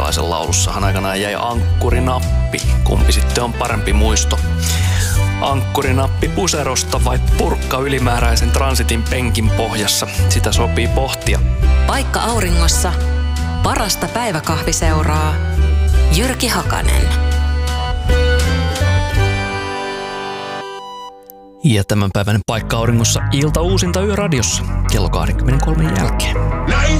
Urpilaisen laulussahan aikanaan jäi ankkurinappi. Kumpi sitten on parempi muisto? Ankkurinappi puserosta vai purkka ylimääräisen transitin penkin pohjassa? Sitä sopii pohtia. Paikka auringossa. Parasta päiväkahviseuraa. Jyrki Hakanen. Ja tämän päivän Paikka auringossa ilta uusinta Yöradiossa kello 23 jälkeen. Näin